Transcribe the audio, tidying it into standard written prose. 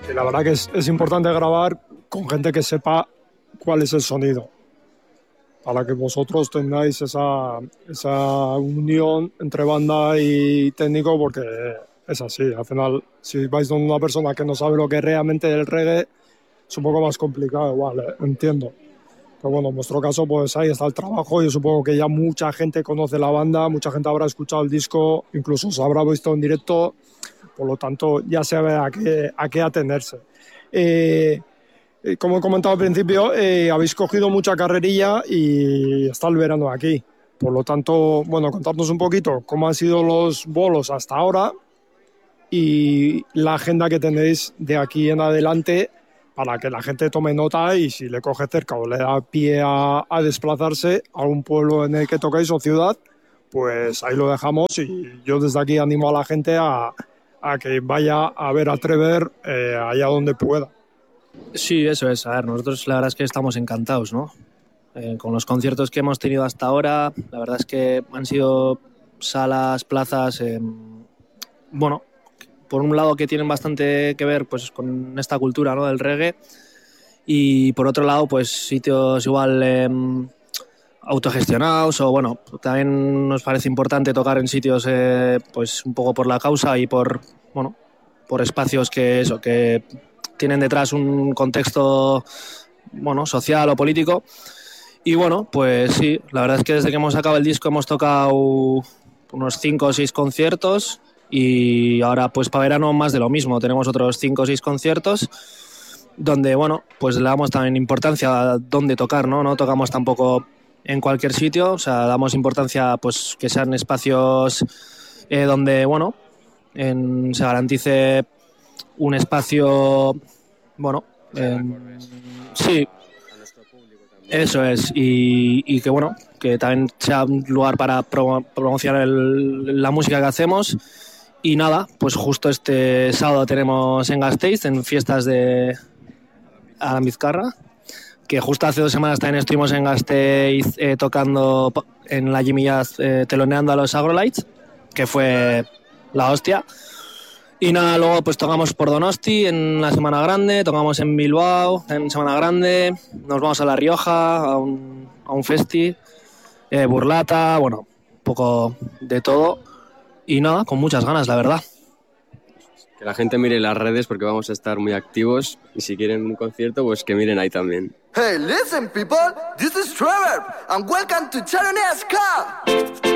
Y la verdad que es importante grabar con gente que sepa cuál es el sonido, para que vosotros tengáis esa unión entre banda y técnico, porque es así. Al final, si vais con una persona que no sabe lo que es realmente el reggae, es un poco más complicado, igual, entiendo. Pero bueno, en vuestro caso, pues ahí está el trabajo. Yo supongo que ya mucha gente conoce la banda, mucha gente habrá escuchado el disco, incluso se habrá visto en directo, por lo tanto ya sabe a qué atenerse. Como he comentado al principio, habéis cogido mucha carrerilla y está el verano aquí. Por lo tanto, bueno, contarnos un poquito cómo han sido los bolos hasta ahora y la agenda que tenéis de aquí en adelante para que la gente tome nota y si le coge cerca o le da pie a desplazarse a un pueblo en el que tocáis o ciudad, pues ahí lo dejamos y yo desde aquí animo a la gente a que vaya a ver a Trevor allá donde pueda. Sí, eso es. A ver, nosotros la verdad es que estamos encantados, ¿no? Con los conciertos que hemos tenido hasta ahora, la verdad es que han sido salas, plazas, bueno, por un lado que tienen bastante que ver pues con esta cultura, ¿no?, del reggae, y por otro lado pues sitios igual autogestionados, o bueno, también nos parece importante tocar en sitios pues un poco por la causa y por espacios que tienen detrás un contexto, bueno, social o político. Y bueno, pues sí, la verdad es que desde que hemos sacado el disco hemos tocado unos 5 o 6 conciertos y ahora pues para verano más de lo mismo, tenemos otros 5 o 6 conciertos donde, bueno, pues le damos también importancia a dónde tocar, ¿no? No tocamos tampoco en cualquier sitio, o sea, damos importancia pues que sean espacios donde, bueno, se garantice un espacio, bueno, sí, eso es, y que bueno, que también sea un lugar para promocionar la música que hacemos. Y nada, pues justo este sábado tenemos en Gasteiz, en fiestas de Aranbizkarra, que justo hace 2 semanas también estuvimos en Gasteiz tocando en la Jimmy Jazz, teloneando a los Agrolites, que fue la hostia. Y nada, luego pues tocamos por Donosti en la Semana Grande, tocamos en Bilbao en Semana Grande, nos vamos a La Rioja a un festi, Burlata, bueno, un poco de todo. Y nada, con muchas ganas, la verdad. Que la gente mire las redes porque vamos a estar muy activos y si quieren un concierto, pues que miren ahí también. Hey, listen people, this is Trevor and welcome to Charonesca.